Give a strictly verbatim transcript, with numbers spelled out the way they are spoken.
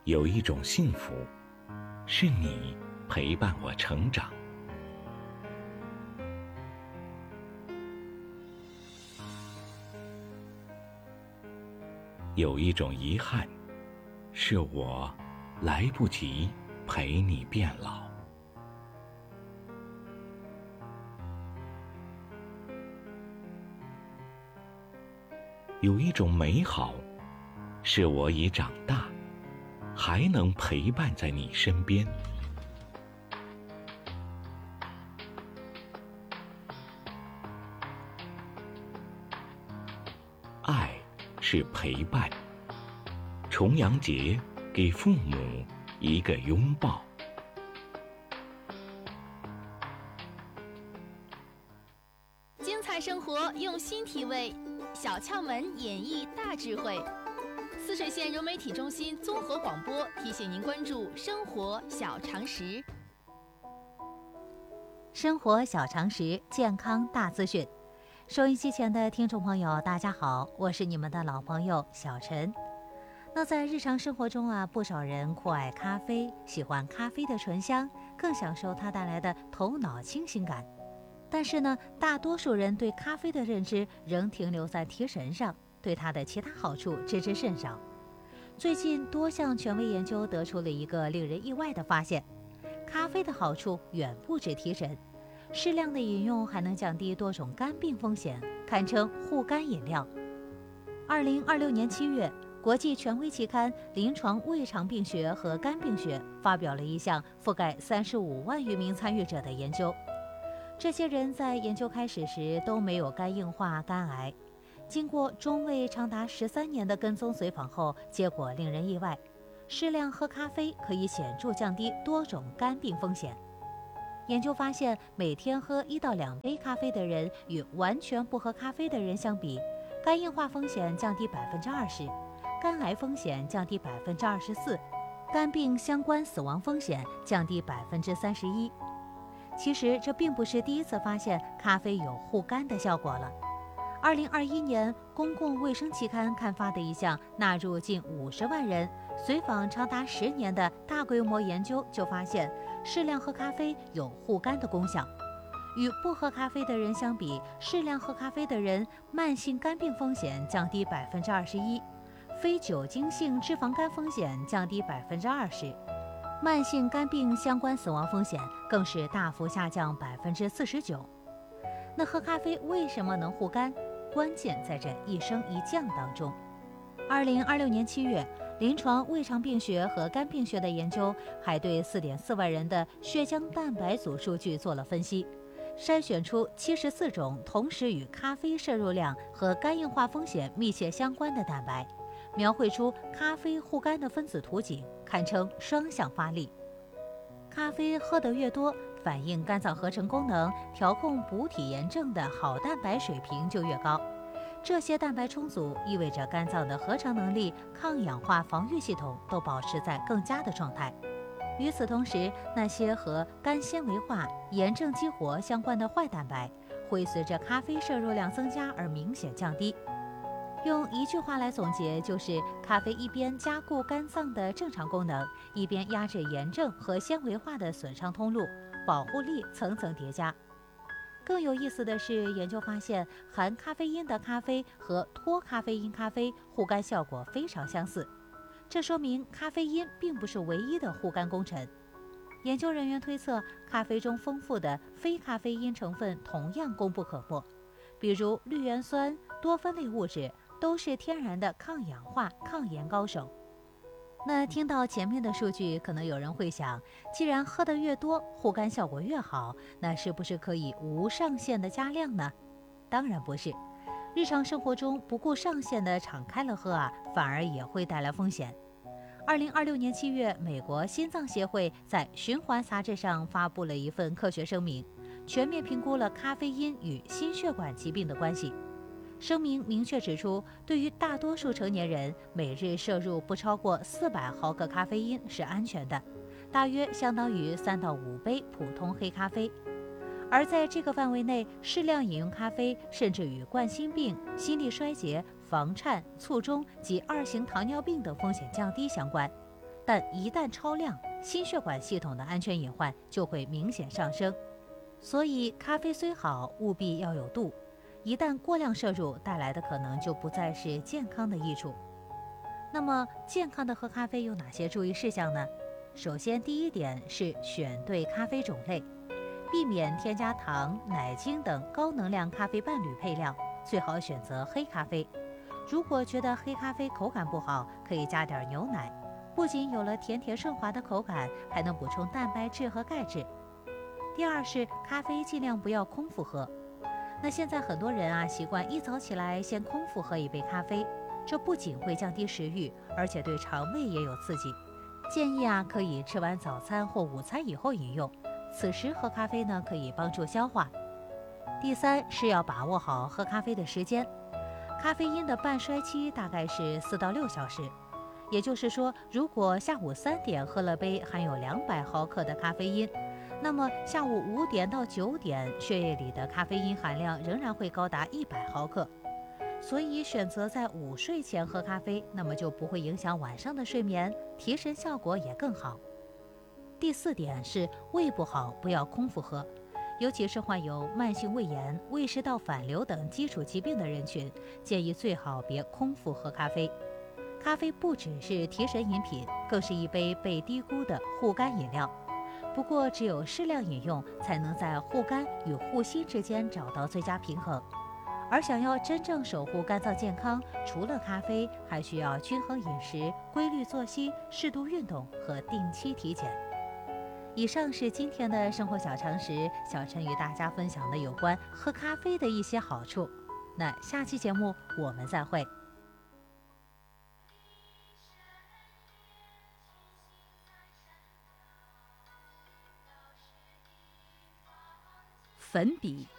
有一种幸福，是你陪伴我成长。有一种遗憾，是我来不及陪你变老。有一种美好，是我已长大，还能陪伴在你身边。爱是陪伴。重阳节，给父母一个拥抱。 精彩生活用心体味，小窍门演绎大智慧。泗水县融媒体中心综合广播提醒您关注生活小常识。 生活小常识，健康大资讯。收音机前的听众朋友，大家好，我是你们的老朋友小陈。那在日常生活中啊，不少人酷爱咖啡，喜欢咖啡的醇香，更享受它带来的头脑清醒感。但是呢，大多数人对咖啡的认知仍停留在提神上，对它的其他好处知之甚少。最近多项权威研究得出了一个令人意外的发现：咖啡的好处远不止提神，适量的饮用还能降低多种肝病风险，堪称护肝饮料。二零二六年七月，国际权威期刊《临床胃肠病学和肝病学》发表了一项覆盖三十五万余名参与者的研究。这些人在研究开始时都没有肝硬化、肝癌。经过中卫长达十三年的跟踪随访后，结果令人意外：适量喝咖啡可以显著降低多种肝病风险。研究发现，每天喝一到两杯咖啡的人与完全不喝咖啡的人相比，肝硬化风险降低百分之二十，肝癌风险降低百分之二十四，肝病相关死亡风险降低百分之三十一。其实这并不是第一次发现咖啡有护肝的效果了。二零二一年，公共卫生期刊刊发的一项纳入近五十万人、随访长达十年的大规模研究就发现，适量喝咖啡有护肝的功效。与不喝咖啡的人相比，适量喝咖啡的人慢性肝病风险降低百分之二十一，非酒精性脂肪肝风险降低百分之二十，慢性肝病相关死亡风险更是大幅下降百分之四十九。那喝咖啡为什么能护肝？关键在这一升一降当中。二零二六年七月，临床胃肠病学和肝病学的研究还对四点四万人的血浆蛋白组数据做了分析，筛选出七十四种同时与咖啡摄入量和肝硬化风险密切相关的蛋白，描绘出咖啡护肝的分子图景，堪称双向发力。咖啡喝得越多，反映肝脏合成功能、调控补体炎症的好蛋白水平就越高。这些蛋白充足，意味着肝脏的合成能力、抗氧化防御系统都保持在更佳的状态。与此同时，那些和肝纤维化、炎症激活相关的坏蛋白，会随着咖啡摄入量增加而明显降低。用一句话来总结，就是咖啡一边加固肝脏的正常功能，一边压制炎症和纤维化的损伤通路，保护力层层叠加。更有意思的是，研究发现含咖啡因的咖啡和脱咖啡因咖啡护肝效果非常相似，这说明咖啡因并不是唯一的护肝功臣。研究人员推测，咖啡中丰富的非咖啡因成分同样功不可没，比如绿原酸、多酚类物质都是天然的抗氧化、抗炎高手。那听到前面的数据，可能有人会想，既然喝得越多，护肝效果越好，那是不是可以无上限的加量呢？当然不是，日常生活中不顾上限的敞开了喝啊，反而也会带来风险。二零二六年七月，美国心脏协会在《循环》杂志上发布了一份科学声明，全面评估了咖啡因与心血管疾病的关系。声明明确指出，对于大多数成年人，每日摄入不超过四百毫克咖啡因是安全的，大约相当于三到五杯普通黑咖啡。而在这个范围内，适量饮用咖啡甚至与冠心病、心力衰竭、房颤、卒中及二型糖尿病等风险降低相关。 但一旦超量，心血管系统的安全隐患就会明显上升。所以咖啡虽好，务必要有度，一旦过量摄入，带来的可能就不再是健康的益处。那么健康的喝咖啡有哪些注意事项呢？首先，第一点是选对咖啡种类，避免添加糖、奶精等高能量咖啡伴侣配料，最好选择黑咖啡。如果觉得黑咖啡口感不好，可以加点牛奶，不仅有了甜甜顺滑的口感，还能补充蛋白质和钙质。第二是咖啡尽量不要空腹喝。那现在很多人啊，习惯一早起来先空腹喝一杯咖啡，这不仅会降低食欲，而且对肠胃也有刺激。建议啊，可以吃完早餐或午餐以后饮用，此时喝咖啡呢，可以帮助消化。第三是要把握好喝咖啡的时间，咖啡因的半衰期大概是四到六小时。也就是说，如果下午三点喝了杯含有两百毫克的咖啡因，那么下午五点到九点，血液里的咖啡因含量仍然会高达一百毫克。所以选择在午睡前喝咖啡，那么就不会影响晚上的睡眠，提神效果也更好。第四点是胃不好不要空腹喝，尤其是患有慢性胃炎、胃食道反流等基础疾病的人群，建议最好别空腹喝咖啡。咖啡不只是提神饮品，更是一杯被低估的护肝饮料。不过只有适量饮用，才能在护肝与护心之间找到最佳平衡。而想要真正守护肝脏健康，除了咖啡，还需要均衡饮食、规律作息、适度运动和定期体检。以上是今天的生活小常识，小陈与大家分享的有关喝咖啡的一些好处。那下期节目我们再会。 粉笔